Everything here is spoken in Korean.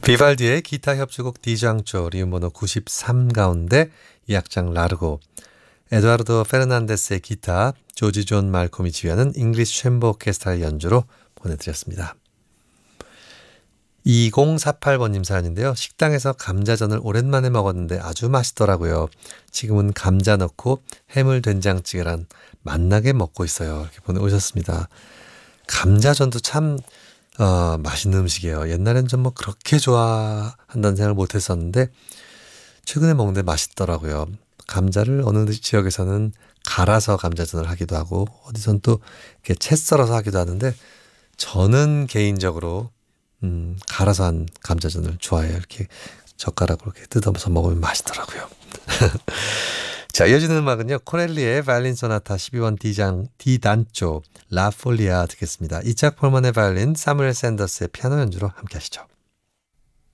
비발디의 기타 협주곡 디장조 리음번호 93 가운데 이 악장 라르고, 에두아르도 페르난데스의 기타, 조지 존 말콤이 지휘하는 잉글리시 챔버 오케스트라의 연주로 보내드렸습니다. 2048번님 사연인데요. 식당에서 감자전을 오랜만에 먹었는데 아주 맛있더라고요. 지금은 감자 넣고 해물 된장찌개랑 맛나게 먹고 있어요. 이렇게 보내오셨습니다. 감자전도 참 맛있는 음식이에요. 옛날엔 좀 뭐 그렇게 좋아한다는 생각을 못 했었는데 최근에 먹는데 맛있더라고요. 감자를 어느 지역에서는 갈아서 감자전을 하기도 하고 어디선 또 이렇게 채 썰어서 하기도 하는데 저는 개인적으로 갈아서 한 감자전을 좋아해요. 이렇게 젓가락으로 이렇게 뜯어서 먹으면 맛있더라고요. 자, 이어지는 음악은요. 코넬리의 바이올린 소나타 12번 D단조 라폴리아 듣겠습니다. 이작 폴먼의 바이올린, 사무엘 샌더스의 피아노 연주로 함께 하시죠.